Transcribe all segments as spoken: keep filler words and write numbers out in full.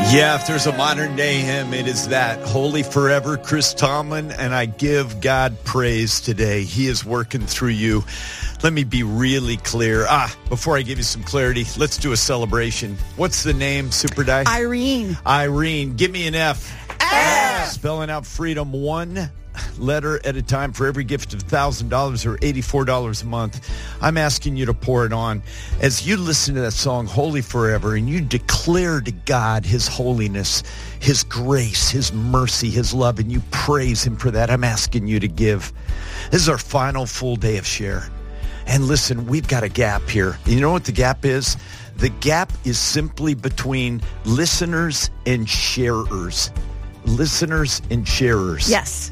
Yeah, if there's a modern day hymn, it is that. Holy Forever, Chris Tomlin, and I give God praise today. He is working through you. Let me be really clear. Ah, before I give you some clarity, let's do a celebration. What's the name, Super Di? Irene. Irene, give me an F. F. Spelling out freedom one letter at a time for every gift of one thousand dollars or eighty-four dollars a month. I'm asking you to pour it on. As you listen to that song, Holy Forever, and you declare to God his holiness, his grace, his mercy, his love, and you praise him for that, I'm asking you to give. This is our final full day of Share. And listen, we've got a gap here. You know what the gap is? The gap is simply between listeners and sharers. Listeners and sharers. Yes.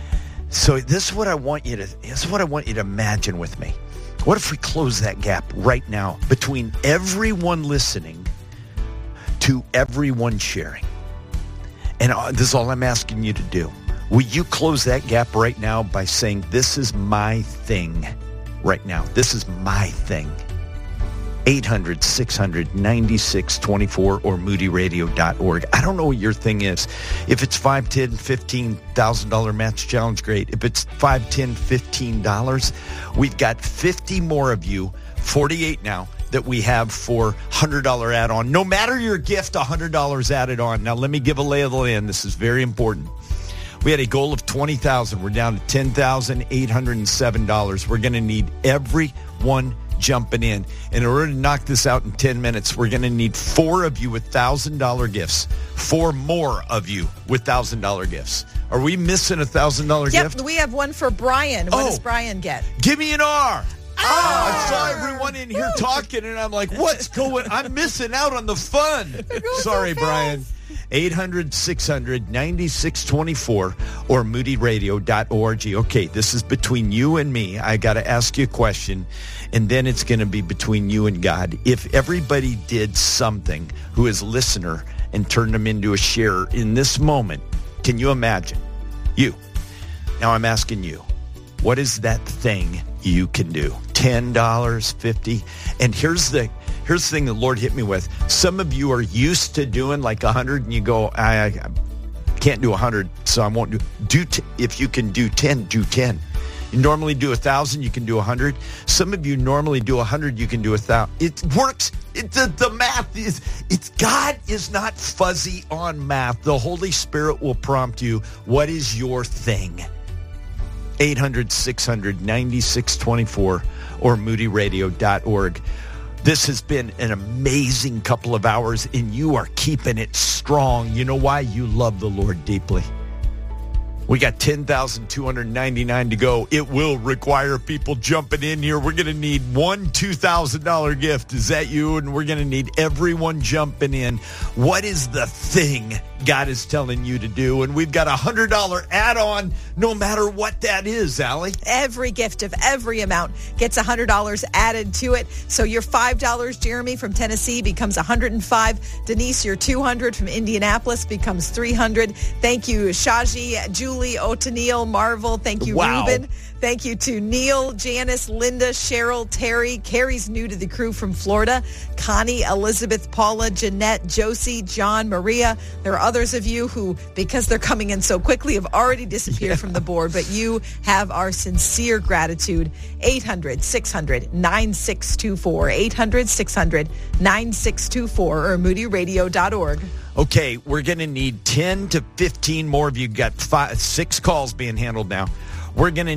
So this is what I want you to this is what I want you to imagine with me. What if we close that gap right now between everyone listening to everyone sharing? And this is all I'm asking you to do. Will you close that gap right now by saying, this is my thing right now. This is my thing. eight hundred, six hundred, ninety-six twenty-four or moody radio dot org. I don't know what your thing is. If it's five, ten, fifteen thousand dollars match challenge, great. If it's five, ten, fifteen dollars, we've got fifty more of you, forty-eight now, that we have for one hundred dollars add-on. No matter your gift, one hundred dollars added on. Now, let me give a lay of the land. This is very important. We had a goal of twenty thousand dollars. We're down to ten thousand eight hundred seven dollars. We're going to need everyone jumping in. In order to knock this out in ten minutes, we're going to need four of you with one thousand dollars gifts. Four more of you with one thousand dollars gifts. Are we missing a one thousand dollars yep, gift? Yep, we have one for Brian. What oh, does Brian get? Give me an R. Oh, I saw everyone in here talking, and I'm like, what's going on? I'm missing out on the fun. Sorry, so Brian. eight hundred, six hundred, ninety-six twenty-four or moody radio dot org. Okay, this is between you and me. I got to ask you a question, and then it's going to be between you and God. If everybody did something who is a listener and turned them into a sharer in this moment, can you imagine? You. Now I'm asking you, what is that thing you can do? ten dollars, fifty dollars? And here's the here's the thing the Lord hit me with. Some of you are used to doing like one hundred, and you go, I, I can't do one hundred, so I won't do. do t- if you can do ten, do ten. You normally do one thousand, you can do one hundred. Some of you normally do one hundred, you can do one thousand. It works. It, the, the math is, it's God is not fuzzy on math. The Holy Spirit will prompt you. What is your thing? eight hundred, six hundred, ninety-six twenty-four or moody radio dot org. This has been an amazing couple of hours, and you are keeping it strong. You know why? You love the Lord deeply. We got ten thousand two hundred ninety-nine to go. It will require people jumping in here. We're going to need one two thousand dollars gift. Is that you? And we're going to need everyone jumping in. What is the thing God is telling you to do? And we've got a one hundred dollars add-on no matter what that is, Allie. Every gift of every amount gets one hundred dollars added to it. So your five dollars, Jeremy, from Tennessee becomes one hundred five dollars. Denise, your two hundred dollars from Indianapolis becomes three hundred dollars. Thank you, Shaji, Julie, O'Tonnell, Marvel. Thank you, wow. Ruben. Thank you to Neil, Janice, Linda, Cheryl, Terry. Carrie's new to the crew from Florida. Connie, Elizabeth, Paula, Jeanette, Josie, John, Maria. There are others of you who, because they're coming in so quickly, have already disappeared yeah. from the board. But you have our sincere gratitude. eight hundred, six hundred, nine six two four. eight hundred, six hundred, nine six two four or moody radio dot org. Okay, we're going to need ten to fifteen more of you. Got five, six calls being handled now. We're going to